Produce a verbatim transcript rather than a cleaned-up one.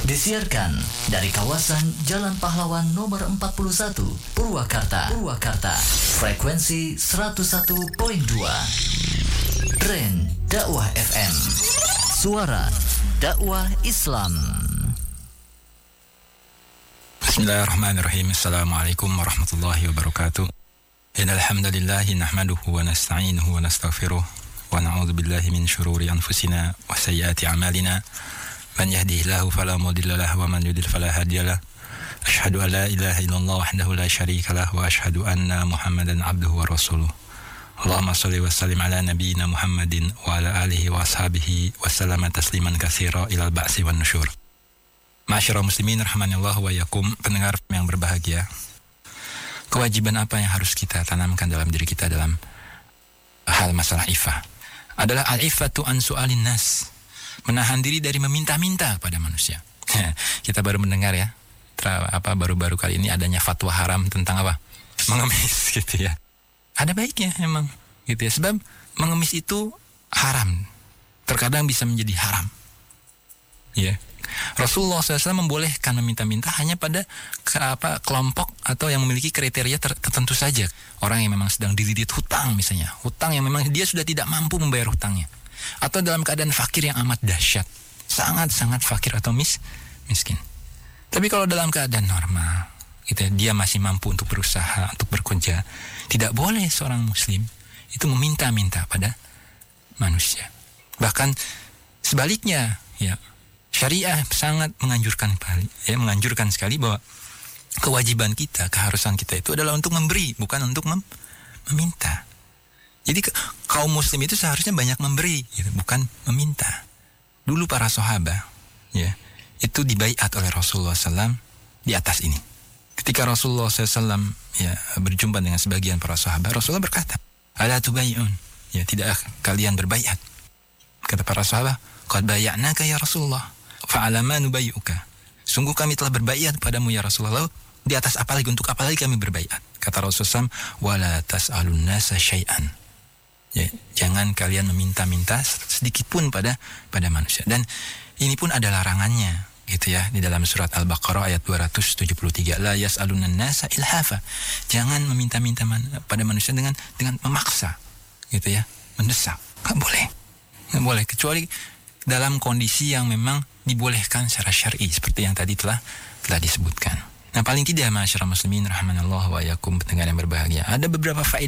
Disiarkan dari kawasan Jalan Pahlawan nomor empat puluh satu, Purwakarta. Purwakarta. Frekuensi seratus satu koma dua. Tren Dakwah F M. Suara dakwah Islam. Bismillahirrahmanirrahim. Assalamualaikum warahmatullahi wabarakatuh. Innal hamdalillah nahmaduhu wa nasta'inuhu wa nastaghfiruh wa na'udzu billahi min shururi anfusina wa sayyiati a'malina. Man yahdihillahu fala mudilla lahu wa man yudlil fala hadiya lahu. Asyhadu an la ilaha illallah wahdahu la syarika lahu wa asyhadu anna Muhammadan abduhu wa rasuluh. Allahumma shalli wa sallim ala nabiyyina Muhammadin wa ala alihi wa ashabihi wa sallama tasliman katsira ilal ba'si wan nusyur. Ma'asyiral muslimin rahimanallahu wa iyyakum, pendengar yang berbahagia. Kewajiban apa yang harus kita tanamkan dalam diri kita dalam hal masalah iffah? Adalah al-iffatu an su'alin nas. Menahan diri dari meminta-minta kepada manusia. Kita baru mendengar ya, tra, apa baru-baru kali ini adanya fatwa haram tentang apa? Mengemis gitu ya. Ada baiknya emang gitu ya, sebab mengemis itu haram. Terkadang bisa menjadi haram. Ya. Rasulullah shallallahu alaihi wasallam membolehkan meminta-minta hanya pada ke, apa, kelompok atau yang memiliki kriteria ter, tertentu saja. Orang yang memang sedang dililit hutang misalnya, hutang yang memang dia sudah tidak mampu membayar hutangnya, atau dalam keadaan fakir yang amat dahsyat, sangat-sangat fakir atau mis, miskin. Tapi kalau dalam keadaan normal, gitu ya, dia masih mampu untuk berusaha, untuk bekerja, tidak boleh seorang muslim itu meminta-minta pada manusia. Bahkan sebaliknya, ya, syariah sangat menganjurkan sekali, ya, menganjurkan sekali bahwa kewajiban kita, keharusan kita itu adalah untuk memberi, bukan untuk mem- meminta. Jadi kaum muslim itu seharusnya banyak memberi, gitu, bukan meminta. Dulu para sahabat, ya, itu dibaiat oleh Rasulullah shallallahu alaihi wasallam di atas ini. Ketika Rasulullah shallallahu alaihi wasallam ya, berjumpa dengan sebagian para sahabat, Rasulullah berkata, "Ala tubayun?" Ya, tidak kalian berbaiat? Kata para sahabat, "Qad bay'naka ya Rasulullah, fa'ala ma nubayyuka?" Sungguh kami telah berbaiat padamu ya Rasulullah. Di atas apa lagi, untuk apa lagi kami berbaiat? Kata Rasulullah, "Wala tas'alun nasa syai'an." Ya, jangan kalian meminta-minta sedikit pun pada pada manusia. Dan ini pun ada larangannya, gitu ya, di dalam surat Al-Baqarah ayat dua ratus tujuh puluh tiga. La yas'alunan nasa ilhafa. Jangan meminta-minta man, pada manusia dengan dengan memaksa, gitu ya, mendesak. Enggak boleh. Enggak boleh, kecuali dalam kondisi yang memang dibolehkan secara syar'i, seperti yang tadi telah telah disebutkan. Nah, paling tidak, ma'asyiral muslimin rahimanallahu wa iyyakum, pendengar yang berbahagia, ada beberapa faedah